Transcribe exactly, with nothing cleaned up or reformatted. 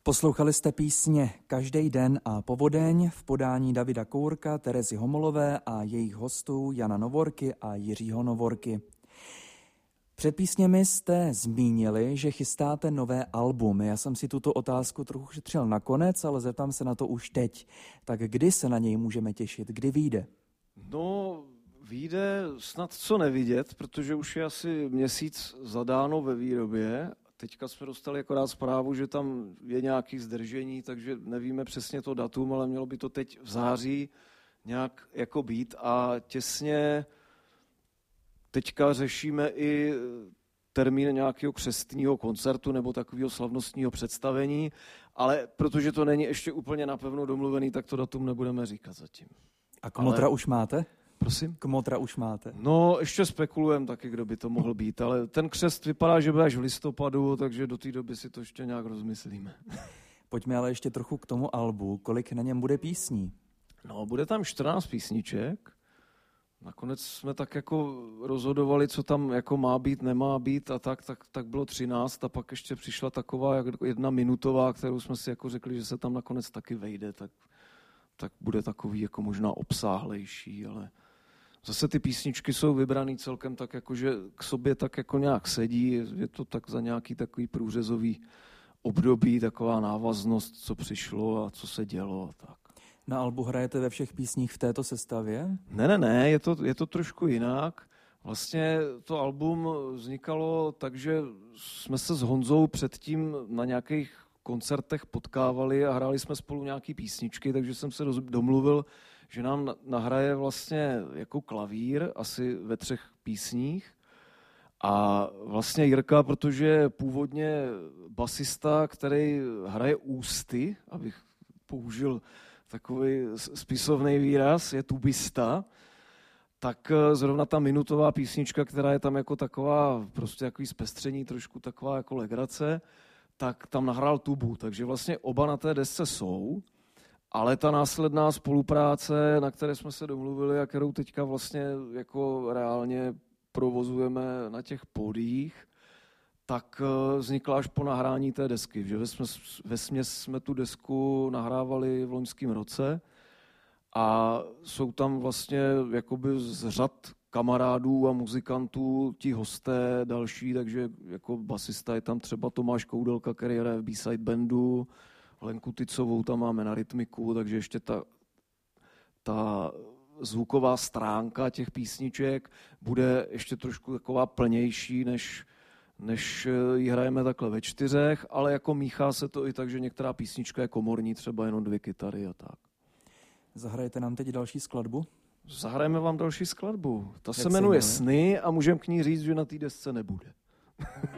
Poslouchali jste písně Každý den a povodeň v podání Davida Kourka, Terezy Homolové a jejich hostů Jana Novorky a Jiřího Novorky. Před písněmi jste zmínili, že chystáte nové album. Já jsem si tuto otázku trochu šetřil nakonec, ale zeptám se na to už teď. Tak kdy se na něj můžeme těšit? Kdy vyjde? No, vyjde snad co nevidět, protože už je asi měsíc zadáno ve výrobě. Teďka jsme dostali akorát zprávu, že tam je nějaké zdržení, takže nevíme přesně to datum, ale mělo by to teď v září nějak jako být. A těsně teďka řešíme i termín nějakého křestního koncertu nebo takového slavnostního představení, ale protože to není ještě úplně napevno domluvený, tak to datum nebudeme říkat zatím. A kmotra ale... už máte? Prosím? Kmotra už máte? No, ještě spekulujeme taky, kdo by to mohl být, ale ten křest vypadá, že bude až v listopadu, takže do té doby si to ještě nějak rozmyslíme. Pojďme ale ještě trochu k tomu albu. Kolik na něm bude písní? No, bude tam čtrnáct písniček. Nakonec jsme tak jako rozhodovali, co tam jako má být, nemá být a tak, tak, tak bylo třináct a pak ještě přišla taková jedna minutová, kterou jsme si jako řekli, že se tam nakonec taky vejde, tak, tak bude takový jako možná obsáhlejší, ale zase ty písničky jsou vybraný celkem tak jako, že k sobě tak jako nějak sedí, je to tak za nějaký takový průřezový období, taková návaznost, co přišlo a co se dělo a tak. Na albu hrajete ve všech písních v této sestavě? Ne, ne, ne, je to, je to trošku jinak. Vlastně to album vznikalo tak, že jsme se s Honzou předtím na nějakých koncertech potkávali a hráli jsme spolu nějaký písničky, takže jsem se domluvil, že nám nahraje vlastně jako klavír asi ve třech písních. A vlastně Jirka, protože je původně basista, který hraje ústy, abych použil takový spisovný výraz, je tubista, tak zrovna ta minutová písnička, která je tam jako taková, prostě takový zpestření, trošku taková jako legrace, tak tam nahrál tubu, takže vlastně oba na té desce jsou, ale ta následná spolupráce, na které jsme se domluvili a kterou teďka vlastně jako reálně provozujeme na těch pódiích, tak vznikla až po nahrání té desky. Že vesměs jsme tu desku nahrávali v loňském roce a jsou tam vlastně jakoby z řad kamarádů a muzikantů ti hosté další, takže jako basista je tam třeba Tomáš Koudelka, který hraje v B-side bandu, Lenku Tycovou tam máme na rytmiku, takže ještě ta, ta zvuková stránka těch písniček bude ještě trošku taková plnější, než než ji hrajeme takhle ve čtyřech, ale jako míchá se to i tak, že některá písnička je komorní, třeba jenom dvě kytary a tak. Zahrajete nám teď další skladbu? Zahrajeme vám další skladbu. Ta Jak se jmenuje Sny a můžeme k ní říct, že na té desce nebude.